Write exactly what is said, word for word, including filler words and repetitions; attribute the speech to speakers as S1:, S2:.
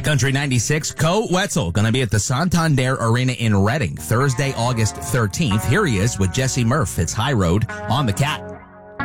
S1: Country ninety-six, Co Wetzel, going to be at the Santander Arena in Reading Thursday, August thirteenth. Here he is with Jesse Murph. It's High Road on the Cat.